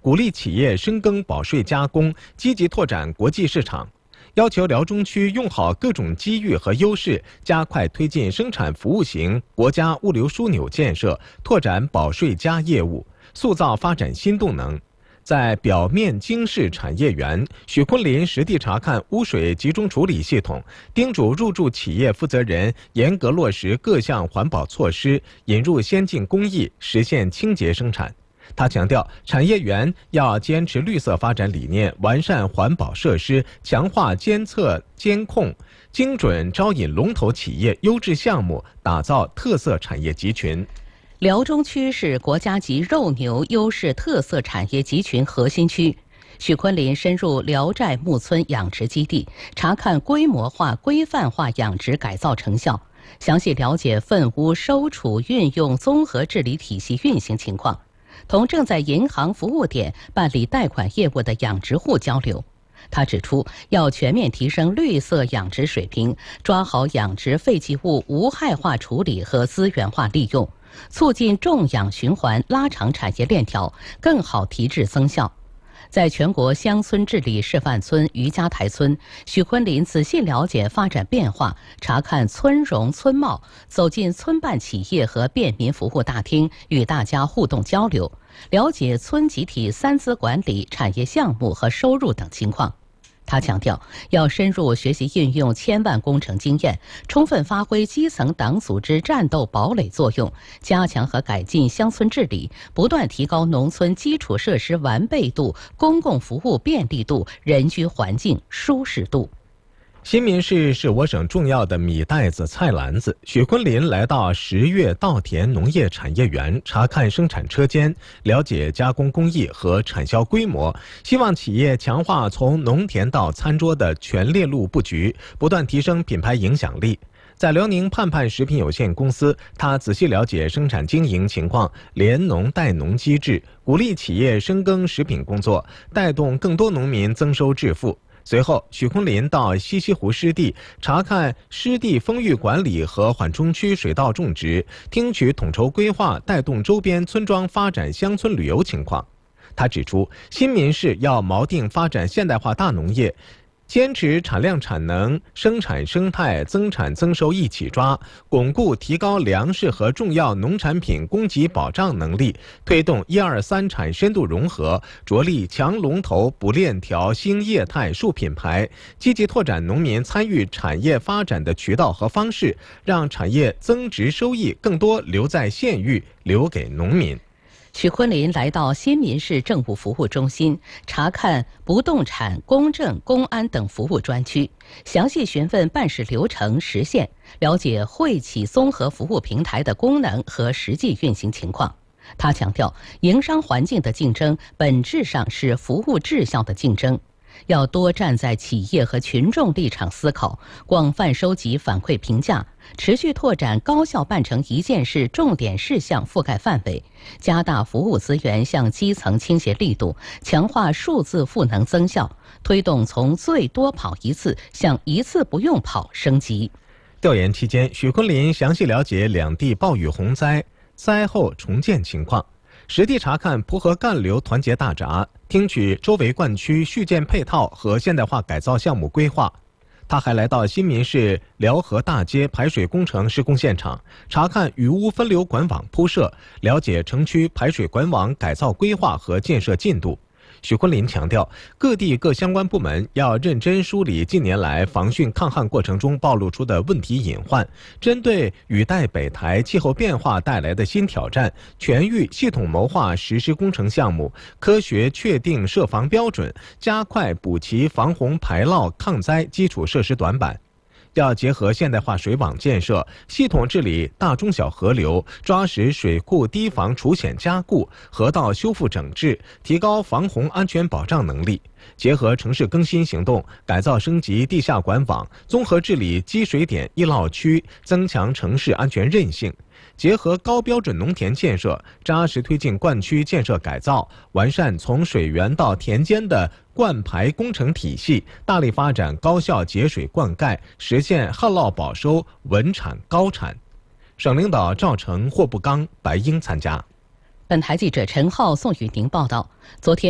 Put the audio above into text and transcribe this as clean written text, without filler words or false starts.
鼓励企业深耕保税加工，积极拓展国际市场。要求辽中区用好各种机遇和优势，加快推进生产服务型国家物流枢纽建设，拓展保税加业务，塑造发展新动能。在表面经市产业园，许昆林实地查看污水集中处理系统，叮嘱入驻企业负责人严格落实各项环保措施，引入先进工艺，实现清洁生产。他强调，产业园要坚持绿色发展理念，完善环保设施，强化监测监控，精准招引龙头企业、优质项目，打造特色产业集群。 辽中区是国家级肉牛优势特色产业集群核心区。许昆林深入辽寨木村养殖基地，查看规模化、规范化养殖改造成效，详细了解粪污收储运用综合治理体系运行情况，同正在银行服务点办理贷款业务的养殖户交流。他指出，要全面提升绿色养殖水平，抓好养殖废弃物无害化处理和资源化利用，促进种养循环，拉长产业链条，更好提质增效。在全国乡村治理示范村渔家台村，许昆林仔细了解发展变化，查看村容村貌，走进村办企业和便民服务大厅，与大家互动交流，了解村集体三资管理、产业项目和收入等情况。他强调，要深入学习运用千万工程经验，充分发挥基层党组织战斗堡垒作用，加强和改进乡村治理，不断提高农村基础设施完备度、公共服务便利度、人居环境舒适度。 新民市是我省重要的米袋子、菜篮子。许昆林来到10月稻田农业产业园，查看生产车间，了解加工工艺和产销规模，希望企业强化从农田到餐桌的全链路布局，不断提升品牌影响力。在辽宁盼盼食品有限公司，他仔细了解生产经营情况，联农带农机制，鼓励企业深耕食品工作，带动更多农民增收致富。随后，许昆林到西溪湖湿地查看湿地风域管理和缓冲区水稻种植，听取统筹规划带动周边村庄发展乡村旅游情况。他指出，新民市要锚定发展现代化大农业，坚持产量产能、生产生态、增产增收一起抓，巩固提高粮食和重要农产品供给保障能力，推动1、2、3产深度融合，着力强龙头、补链条、兴业态、树品牌，积极拓展农民参与产业发展的渠道和方式，让产业增值收益更多留在县域，留给农民。 许昆林来到新民市政务服务中心，查看不动产、公证、公安等服务专区，详细询问办事流程实现，了解惠企综合服务平台的功能和实际运行情况。他强调，营商环境的竞争本质上是服务质效的竞争，要多站在企业和群众立场思考，广泛收集反馈评价，持续拓展高效办成一件事重点事项覆盖范围，加大服务资源向基层倾斜力度，强化数字赋能增效，推动从最多跑一次向一次不用跑升级。 调研期间，许昆林详细了解两地暴雨洪灾、灾后重建情况，实地查看蒲河干流团结大闸，听取周围灌区续建配套和现代化改造项目规划。他还来到新民市辽河大街排水工程施工现场，查看雨污分流管网铺设，了解城区排水管网改造规划和建设进度。许昆林强调，各地各相关部门要认真梳理近年来防汛抗旱过程中暴露出的问题隐患，针对雨带北台气候变化带来的新挑战，全域系统谋划实施工程项目，科学确定设防标准，加快补齐防洪排涝抗灾基础设施短板。要结合现代化水网建设，系统治理大中小河流，抓实水库堤防除险加固、河道修复整治，提高防洪安全保障能力。结合城市更新行动，改造升级地下管网，综合治理积水点易涝区，增强城市安全韧性。结合高标准农田建设，扎实推进灌区建设改造，完善从水源到田间的灌排工程体系，大力发展高效节水灌溉，实现旱涝保收、稳产高产。省领导赵成、霍步刚、白英参加。 本台记者陈浩、宋雨宁报道。昨天